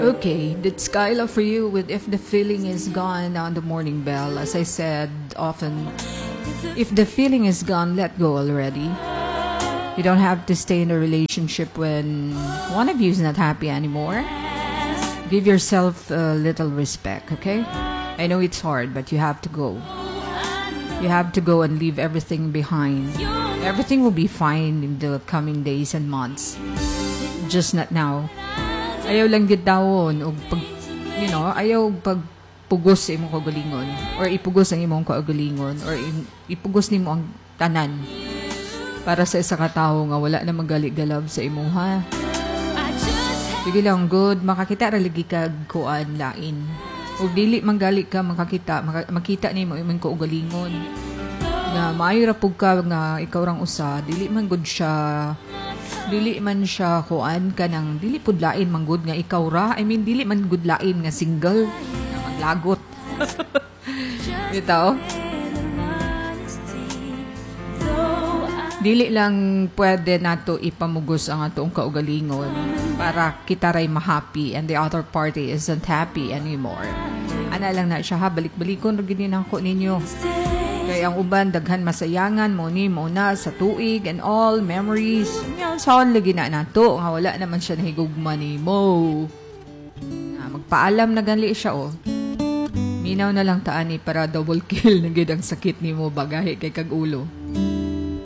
Okay, that's Kyla for you with If the Feeling is Gone on the Morning Bell. As I said often, if the feeling is gone, let go already. You don't have to stay in a relationship when one of you is not happy anymore. Give yourself a little respect, okay? I know it's hard, but you have to go. You have to go and leave everything behind. Everything will be fine in the coming days and months. Just not now. Ayaw lang gid daon og pag ayaw pagpugos sa imong kaugalingon or ipugos ang imong kaugalingon or ipugos nimo ang tanan para sa isa ka tawo nga wala na magalig-galab sa imong ha. Sige lang good makakita ra lagi kag kuan lain. Ug dili manggali ka makita nimo imong kaugalingon. Na maayo ra pug ka nga ikaw rang usa dili man siya kuan ka nang dili pudlain manggod nga ikaw ra. I mean dili man gudlain nga single nga maglagot. Bitaw. Dili lang pwede nato ipamugos ang atong kaugalingon para kita ray ma-happy and the other party isn't happy anymore. Ana lang na siya ha balik-balikon ra gid nako ninyo. Kaya ang uban daghan masayangan mo na sa tuig and all memories. Yan saan lagi na nato nga wala naman siya nahigugma ni mo. Magpaalam na ganli siya Minaw na lang taani para double kill na gid ang sakit ni mo bagahe kay kag ulo.